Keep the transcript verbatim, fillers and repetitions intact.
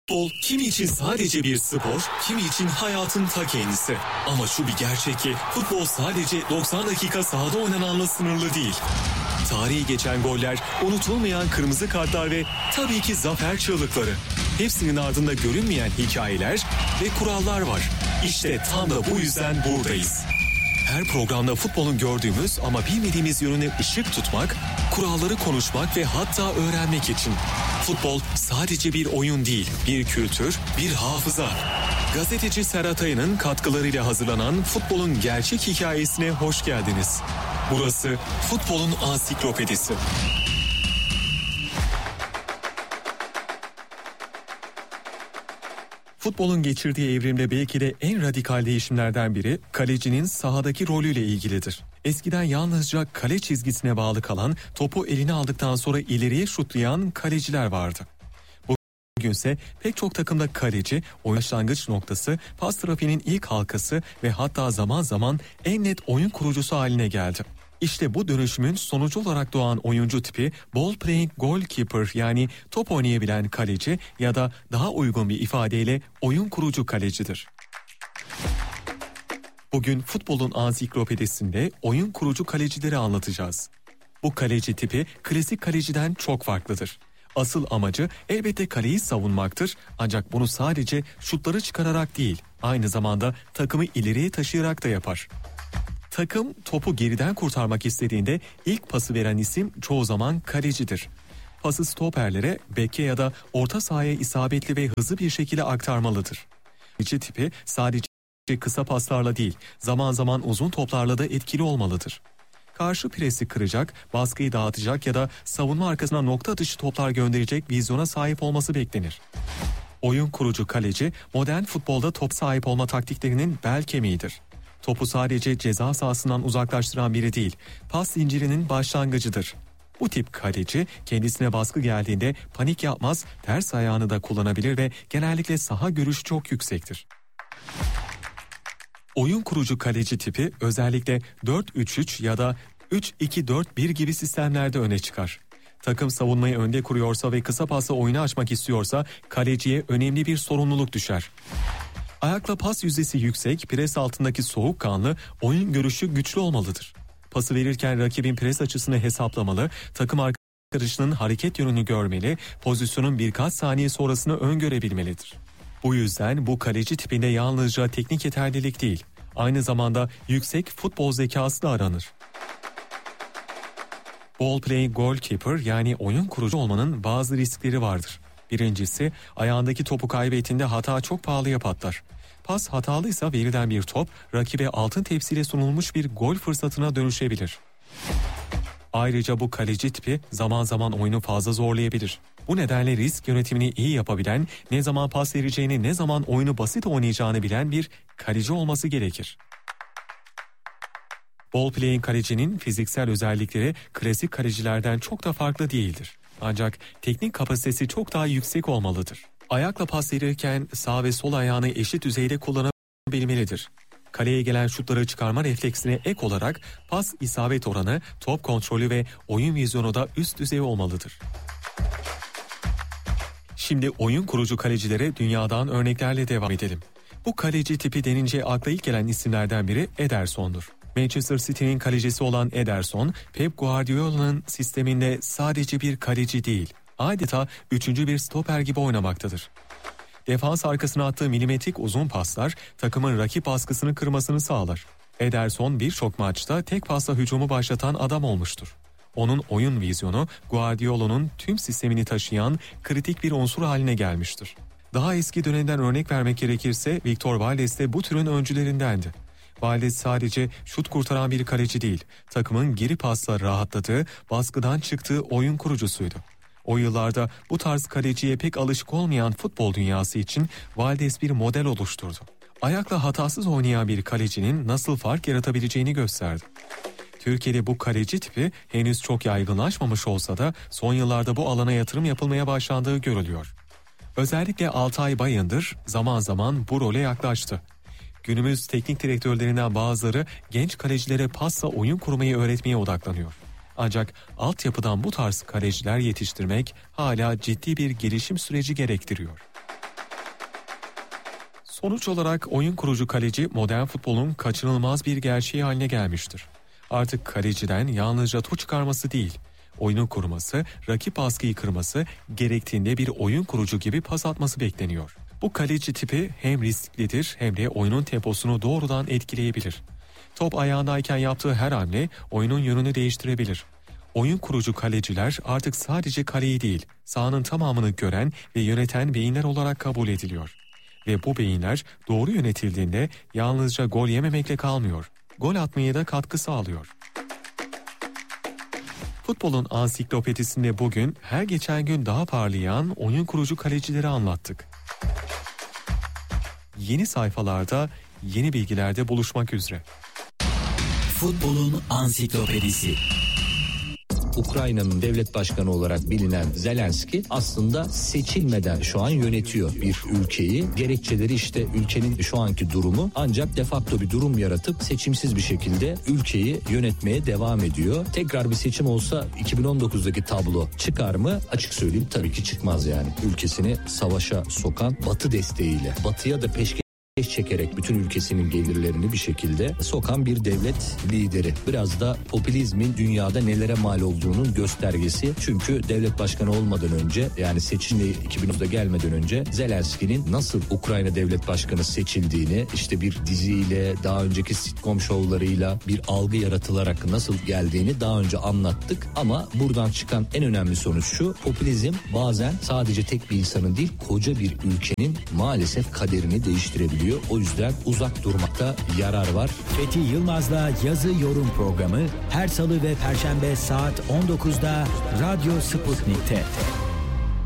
Futbol kimi için sadece bir spor, kimi için hayatın ta kendisi. Ama şu bir gerçek ki futbol sadece doksan dakika sahada oynananla sınırlı değil. Tarihi geçen goller, unutulmayan kırmızı kartlar ve tabii ki zafer çığlıkları. Hepsinin ardında görünmeyen hikayeler ve kurallar var. İşte tam da bu yüzden buradayız. Her programda futbolun gördüğümüz ama bilmediğimiz yönüne ışık tutmak, kuralları konuşmak ve hatta öğrenmek için. Futbol sadece bir oyun değil, bir kültür, bir hafıza. Gazeteci Serhat Aya'nın katkılarıyla hazırlanan futbolun gerçek hikayesine hoş geldiniz. Burası futbolun ansiklopedisi. Futbolun geçirdiği evrimde belki de en radikal değişimlerden biri kalecinin sahadaki rolüyle ilgilidir. Eskiden yalnızca kale çizgisine bağlı kalan, topu eline aldıktan sonra ileriye şutlayan kaleciler vardı. Bugünse pek çok takımda kaleci, oyun başlangıç noktası, pas trafiğinin ilk halkası ve hatta zaman zaman en net oyun kurucusu haline geldi. İşte bu dönüşümün sonucu olarak doğan oyuncu tipi ball playing goalkeeper, yani top oynayabilen kaleci ya da daha uygun bir ifadeyle oyun kurucu kalecidir. Bugün futbolun ansiklopedisinde oyun kurucu kalecileri anlatacağız. Bu kaleci tipi klasik kaleciden çok farklıdır. Asıl amacı elbette kaleyi savunmaktır, ancak bunu sadece şutları çıkararak değil, aynı zamanda takımı ileriye taşıyarak da yapar. Takım topu geriden kurtarmak istediğinde ilk pası veren isim çoğu zaman kalecidir. Pası stoperlere, beke ya da orta sahaya isabetli ve hızlı bir şekilde aktarmalıdır. Kaleci tipi sadece kısa paslarla değil, zaman zaman uzun toplarla da etkili olmalıdır. Karşı presi kıracak, baskıyı dağıtacak ya da savunma arkasına nokta atışı toplar gönderecek vizyona sahip olması beklenir. Oyun kurucu kaleci, modern futbolda top sahip olma taktiklerinin bel kemiğidir. Topu sadece ceza sahasından uzaklaştıran biri değil, pas zincirinin başlangıcıdır. Bu tip kaleci kendisine baskı geldiğinde panik yapmaz, ters ayağını da kullanabilir ve genellikle saha görüşü çok yüksektir. Oyun kurucu kaleci tipi özellikle dört üç üç ya da üç iki dört bir gibi sistemlerde öne çıkar. Takım savunmayı önde kuruyorsa ve kısa pasla oyunu açmak istiyorsa kaleciye önemli bir sorumluluk düşer. Ayakla pas yüzdesi yüksek, pres altındaki soğukkanlı, oyun görüşü güçlü olmalıdır. Pası verirken rakibin pres açısını hesaplamalı, takım arkadaşının hareket yönünü görmeli, pozisyonun birkaç saniye sonrasını öngörebilmelidir. Bu yüzden bu kaleci tipinde yalnızca teknik yeterlilik değil, aynı zamanda yüksek futbol zekası da aranır. Ball playing goalkeeper, yani oyun kurucu olmanın bazı riskleri vardır. Birincisi, ayağındaki topu kaybettiğinde hata çok pahalıya patlar. Pas hatalıysa verilen bir top, rakibe altın tepsiyle sunulmuş bir gol fırsatına dönüşebilir. Ayrıca bu kaleci tipi zaman zaman oyunu fazla zorlayabilir. Bu nedenle risk yönetimini iyi yapabilen, ne zaman pas vereceğini, ne zaman oyunu basit oynayacağını bilen bir kaleci olması gerekir. Ball playing kalecinin fiziksel özellikleri klasik kalecilerden çok da farklı değildir. Ancak teknik kapasitesi çok daha yüksek olmalıdır. Ayakla pas verirken sağ ve sol ayağını eşit düzeyde kullanabilmelidir. Kaleye gelen şutları çıkarma refleksine ek olarak pas isabet oranı, top kontrolü ve oyun vizyonu da üst düzey olmalıdır. Şimdi oyun kurucu kalecilere dünyadan örneklerle devam edelim. Bu kaleci tipi denince akla ilk gelen isimlerden biri Ederson'dur. Manchester City'nin kalecisi olan Ederson, Pep Guardiola'nın sisteminde sadece bir kaleci değil, adeta üçüncü bir stoper gibi oynamaktadır. Defans arkasına attığı milimetrik uzun paslar takımın rakip baskısını kırmasını sağlar. Ederson birçok maçta tek pasla hücumu başlatan adam olmuştur. Onun oyun vizyonu Guardiola'nın tüm sistemini taşıyan kritik bir unsur haline gelmiştir. Daha eski dönemden örnek vermek gerekirse Victor Valdés de bu türün öncülerindendi. Valdés sadece şut kurtaran bir kaleci değil, takımın geri pasla rahatladığı, baskıdan çıktığı oyun kurucusuydu. O yıllarda bu tarz kaleciye pek alışık olmayan futbol dünyası için Valdés bir model oluşturdu. Ayakla hatasız oynayan bir kalecinin nasıl fark yaratabileceğini gösterdi. Türkiye'de bu kaleci tipi henüz çok yaygınlaşmamış olsa da son yıllarda bu alana yatırım yapılmaya başlandığı görülüyor. Özellikle Altay Bayındır zaman zaman bu role yaklaştı. Günümüz teknik direktörlerinden bazıları genç kalecilere pasla oyun kurmayı öğretmeye odaklanıyor. Ancak altyapıdan bu tarz kaleciler yetiştirmek hala ciddi bir gelişim süreci gerektiriyor. Sonuç olarak oyun kurucu kaleci modern futbolun kaçınılmaz bir gerçeği haline gelmiştir. Artık kaleciden yalnızca top çıkarması değil, oyunu kurması, rakip baskıyı kırması, gerektiğinde bir oyun kurucu gibi pas atması bekleniyor. Bu kaleci tipi hem risklidir hem de oyunun temposunu doğrudan etkileyebilir. Top ayağındayken yaptığı her hamle oyunun yönünü değiştirebilir. Oyun kurucu kaleciler artık sadece kaleyi değil, sahanın tamamını gören ve yöneten beyinler olarak kabul ediliyor. Ve bu beyinler doğru yönetildiğinde yalnızca gol yememekle kalmıyor, gol atmaya da katkı sağlıyor. Futbolun ansiklopedisinde bugün her geçen gün daha parlayan oyun kurucu kalecileri anlattık. Yeni sayfalarda, yeni bilgilerde buluşmak üzere. Futbolun ansiklopedisi. Ukrayna'nın devlet başkanı olarak bilinen Zelenski aslında seçilmeden şu an yönetiyor bir ülkeyi. Gerekçeleri işte ülkenin şu anki durumu, ancak de facto bir durum yaratıp seçimsiz bir şekilde ülkeyi yönetmeye devam ediyor. Tekrar bir seçim olsa iki bin on dokuzdaki tablo çıkar mı? Açık söyleyeyim, tabii ki çıkmaz yani. Ülkesini savaşa sokan Batı desteğiyle, Batı'ya da peşke çekerek bütün ülkesinin gelirlerini bir şekilde sokan bir devlet lideri. Biraz da popülizmin dünyada nelere mal olduğunun göstergesi. Çünkü devlet başkanı olmadan önce, yani seçimle iki bin onda gelmeden önce Zelenski'nin nasıl Ukrayna devlet başkanı seçildiğini, işte bir diziyle, daha önceki sitcom şovlarıyla bir algı yaratılarak nasıl geldiğini daha önce anlattık. Ama buradan çıkan en önemli sonuç şu: popülizm bazen sadece tek bir insanın değil, koca bir ülkenin maalesef kaderini değiştirebiliyor. O yüzden uzak durmakta yarar var. Fethi Yılmaz'la Yazı Yorum programı her salı ve perşembe saat on dokuzda Radyo Sputnik'te.